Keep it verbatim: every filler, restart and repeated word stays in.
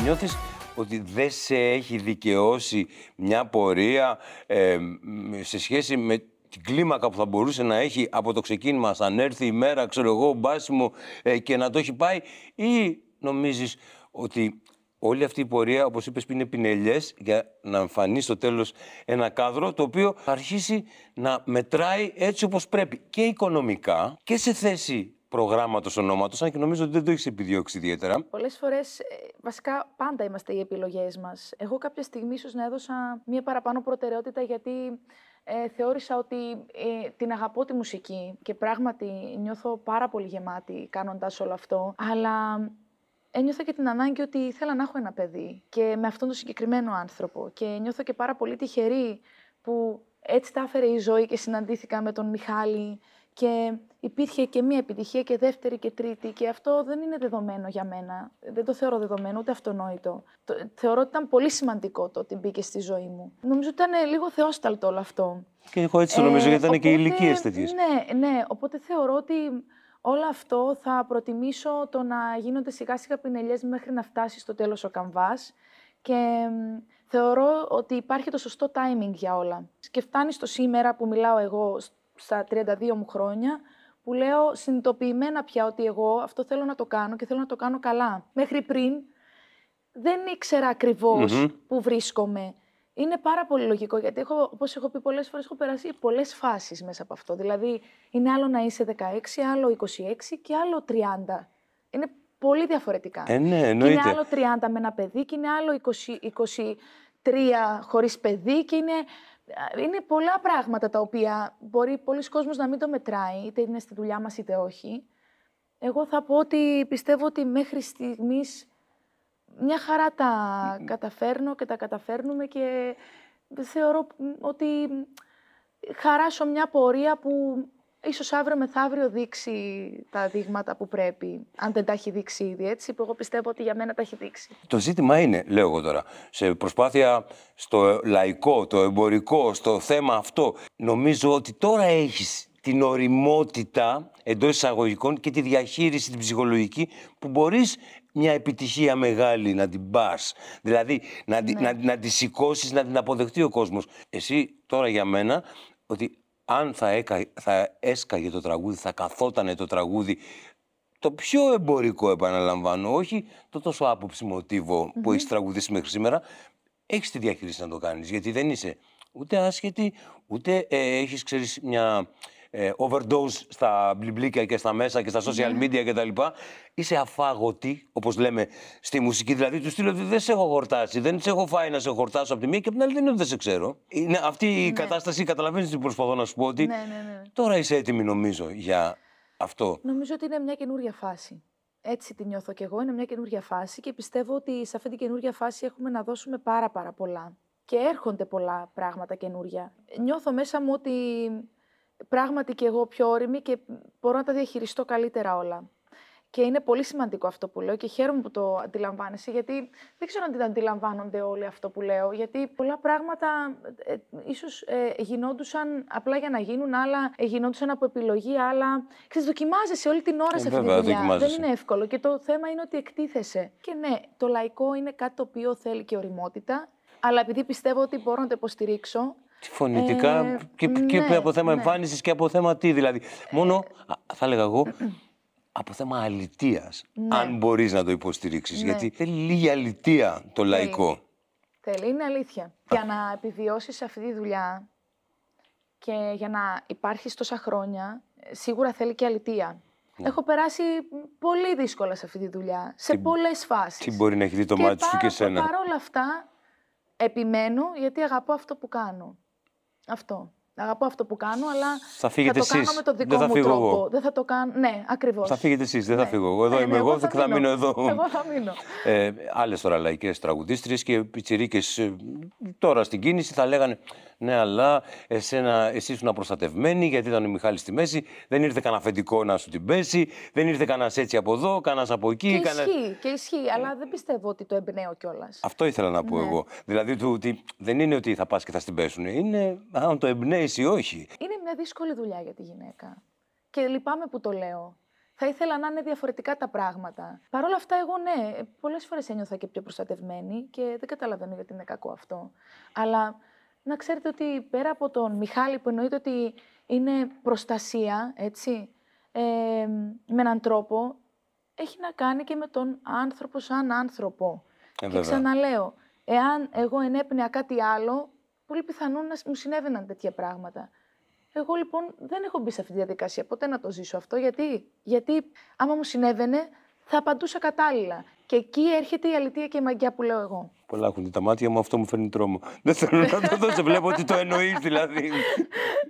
Νιώθεις ότι δεν σε έχει δικαιώσει μια πορεία ε, σε σχέση με την κλίμακα που θα μπορούσε να έχει από το ξεκίνημα, σαν έρθει η μέρα, ξέρω εγώ, μπάσιμο ε, και να το έχει πάει, ή νομίζεις ότι όλη αυτή η πορεία, όπως είπες, είναι πινελιές για να εμφανίσει στο τέλος ένα κάδρο το οποίο θα αρχίσει να μετράει έτσι όπως πρέπει και οικονομικά και σε θέση προγράμματος ονόματος, αν και νομίζω ότι δεν το έχεις επιδιώξει ιδιαίτερα. Πολλές φορές, βασικά πάντα είμαστε οι επιλογές μας. Εγώ κάποια στιγμή ίσως να έδωσα μία παραπάνω προτεραιότητα γιατί ε, θεώρησα ότι ε, την αγαπώ τη μουσική και πράγματι νιώθω πάρα πολύ γεμάτη κάνοντας όλο αυτό, αλλά ένιωθα και την ανάγκη ότι ήθελα να έχω ένα παιδί και με αυτόν τον συγκεκριμένο άνθρωπο και νιώθω και πάρα πολύ τυχερή που έτσι τα έφερε η ζωή και συναντήθηκα με τον Μιχάλη και υπήρχε και μία επιτυχία και δεύτερη και τρίτη και αυτό δεν είναι δεδομένο για μένα. Δεν το θεωρώ δεδομένο, ούτε αυτονόητο. Το, θεωρώ ότι ήταν πολύ σημαντικό το ότι μπήκε στη ζωή μου. Νομίζω ότι ήταν λίγο θεόσταλτο όλο αυτό. Και εγώ έτσι το νομίζω, ε, γιατί ήταν οπότε, και ηλικίες τέτοιες. Ναι, ναι, οπότε θεωρώ ότι όλο αυτό θα προτιμήσω το να γίνονται σιγά σιγά πινελιές μέχρι να φτάσει στο τέλος ο καμβάς και θεωρώ ότι υπάρχει το σωστό timing για όλα. Και φτάνει στο σήμερα που μιλάω εγώ στα τριάντα δύο μου χρόνια, που λέω συνειδητοποιημένα πια ότι εγώ αυτό θέλω να το κάνω και θέλω να το κάνω καλά. Μέχρι πριν δεν ήξερα ακριβώς mm-hmm. που βρίσκομαι. Είναι πάρα πολύ λογικό, γιατί έχω, όπως έχω πει πολλές φορές, έχω περάσει πολλές φάσεις μέσα από αυτό. Δηλαδή, είναι άλλο να είσαι δεκαέξι, άλλο είκοσι έξι και άλλο τριάντα. Είναι πολύ διαφορετικά. Ε, ναι, εννοείται. Και είναι άλλο τριάντα με ένα παιδί και είναι άλλο είκοσι, είκοσι τρία χωρίς παιδί και είναι... Είναι πολλά πράγματα τα οποία μπορεί πολλοί κόσμος να μην το μετράει, είτε είναι στη δουλειά μας είτε όχι. Εγώ θα πω ότι πιστεύω ότι μέχρι στιγμής μια χαρά τα καταφέρνω και τα καταφέρνουμε και θεωρώ ότι χαράσω μια πορεία που ίσως αύριο μεθαύριο δείξει τα δείγματα που πρέπει, αν δεν τα έχει δείξει ήδη, έτσι, που εγώ πιστεύω ότι για μένα τα έχει δείξει. Το ζήτημα είναι, λέω εγώ τώρα, σε προσπάθεια στο λαϊκό, το εμπορικό, στο θέμα αυτό, νομίζω ότι τώρα έχεις την οριμότητα εντός εισαγωγικών και τη διαχείριση την ψυχολογική που μπορείς μια επιτυχία μεγάλη να την πας. Δηλαδή, να, ναι. να, να τη σηκώσεις, να την αποδεχτεί ο κόσμος. Εσύ τώρα για μένα, ότι αν θα, έκα, θα έσκαγε το τραγούδι, θα καθότανε το τραγούδι, το πιο εμπορικό επαναλαμβάνω, όχι το τόσο άποψη μοτίβο mm-hmm. που έχεις τραγουδίσει μέχρι σήμερα, έχεις τη διαχείριση να το κάνεις, γιατί δεν είσαι ούτε άσχετη, ούτε ε, έχεις, ξέρεις, μια ε, overdose στα μπλιμπλίκια και στα μέσα και στα social media κτλ. Είσαι αφάγωτη, όπως λέμε στη μουσική, δηλαδή του στείλω ότι δεν σε έχω χορτάσει, δεν σε έχω φάει να σε χορτάσω από τη μία και από την άλλη δεν είναι ότι δεν σε ξέρω. Είναι αυτή η ναι. κατάσταση, καταλαβαίνεις τι προσπαθώ να σου πω, ότι ναι, ναι, ναι. τώρα είσαι έτοιμη νομίζω για αυτό. Νομίζω ότι είναι μια καινούρια φάση. Έτσι τη νιώθω κι εγώ, είναι μια καινούρια φάση και πιστεύω ότι σε αυτή την καινούρια φάση έχουμε να δώσουμε πάρα πάρα πολλά. Και έρχονται πολλά πράγματα καινούρια. Νιώθω μέσα μου ότι πράγματι κι εγώ πιο όρημη και μπορώ να τα διαχειριστώ καλύτερα όλα. Και είναι πολύ σημαντικό αυτό που λέω και χαίρομαι που το αντιλαμβάνεσαι, γιατί δεν ξέρω αν την αντιλαμβάνονται όλοι αυτό που λέω, γιατί πολλά πράγματα ε, ίσως ε, γινόντουσαν απλά για να γίνουν, άλλα ε, γινόντουσαν από επιλογή, άλλα... Ξέρεις, δοκιμάζεσαι όλη την ώρα ε, σε αυτή βέβαια, τη δουλειά. Δεν είναι εύκολο και το θέμα είναι ότι εκτίθεσαι. Και ναι, το λαϊκό είναι κάτι το οποίο θέλει και οριμότητα, αλλά επειδή πιστεύω ότι μπορώ να το υποστηρίξω, φωνητικά ε, και, και ναι, από θέμα ναι. εμφάνισης και από θέμα τι, δηλαδή. Μόνο, ε, θα έλεγα εγώ, από θέμα αλητείας, ναι. αν μπορείς να το υποστηρίξεις. Ναι. Γιατί θέλει λίγη αλητεία το θέλει. Λαϊκό. Θέλει, είναι αλήθεια. Για να επιβιώσεις αυτή τη δουλειά και για να υπάρχεις τόσα χρόνια, σίγουρα θέλει και αλητεία. Ναι. Έχω περάσει πολύ δύσκολα σε αυτή τη δουλειά, σε τι, πολλές φάσεις. Τι μπορεί να έχει δει το μάτι σου και εσένα. Και παρόλα αυτά, επιμένω γιατί αγαπώ αυτό που κάνω. Αυτό. Αγαπώ αυτό που κάνω, αλλά θα, θα το εσείς. κάνω με τον δικό δεν μου θα τρόπο. Εγώ. Δεν θα το κάνω. Ναι, ακριβώς. Θα φύγετε εσείς, δεν ναι. θα φύγω εγώ. Εδώ ναι, είμαι ναι, εγώ, εγώ θα, θα, θα μείνω εδώ. Εγώ θα μείνω. Ε, άλλες τώρα λαϊκές τραγουδίστριες και πιτσιρίκες ε, τώρα στην κίνηση θα λέγανε ναι, αλλά εσένα, εσύ ήσουν προστατευμένη γιατί ήταν ο Μιχάλης στη μέση, δεν ήρθε κανένα αφεντικό να σου την πέσει, δεν ήρθε κανένας έτσι από εδώ, κανένας από εκεί. Και κανένα... ισχύει, και ισχύει, αλλά δεν πιστεύω ότι το εμπνέω κιόλας. Αυτό ήθελα να πω ναι. εγώ. Δηλαδή του, ότι δεν είναι ότι θα πας και θα στην πέσουν, είναι αν το εμπνέεις ή όχι. Είναι μια δύσκολη δουλειά για τη γυναίκα. Και λυπάμαι που το λέω. θα ήθελα να είναι διαφορετικά τα πράγματα. Παρ' όλα αυτά, εγώ ναι, πολλές φορές ένιωθα και πιο προστατευμένη και δεν καταλαβαίνω γιατί είναι κακό αυτό. Αλλά να ξέρετε ότι πέρα από τον Μιχάλη, που εννοείται ότι είναι προστασία, έτσι, ε, με έναν τρόπο, έχει να κάνει και με τον άνθρωπο σαν άνθρωπο. Ε, και ξαναλέω, εάν εγώ ενέπνεα κάτι άλλο, πολύ πιθανόν να μου συνέβαιναν τέτοια πράγματα. Εγώ λοιπόν δεν έχω μπει σε αυτή τη διαδικασία ποτέ να το ζήσω αυτό. Γιατί, γιατί άμα μου συνέβαινε, θα απαντούσα κατάλληλα. Και εκεί έρχεται η αλήθεια και η μαγιά που λέω εγώ. Πολλά έχουν τα μάτια μου, αυτό μου φέρνει τρόμο. Δεν θέλω να το δω, σε βλέπω ότι το εννοείς δηλαδή.